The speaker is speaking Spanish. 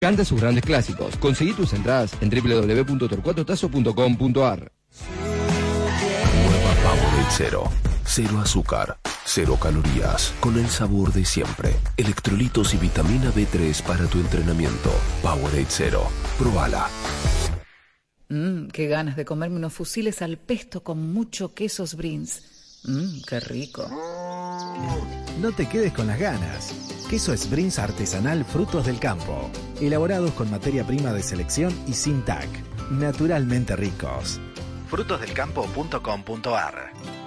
Canta sus grandes clásicos. Conseguí tus entradas en www.torcuatotazo.com.ar. Nueva Powerade Cero. Cero azúcar, cero calorías, con el sabor de siempre. Electrolitos y vitamina B3 para tu entrenamiento. Powerade Cero. Probala. Qué ganas de comerme unos fusiles al pesto con mucho queso Sbrinz. Qué rico. No te quedes con las ganas. Queso Sbrinz artesanal Frutos del Campo. Elaborados con materia prima de selección y sin TAC. Naturalmente ricos. Frutosdelcampo.com.ar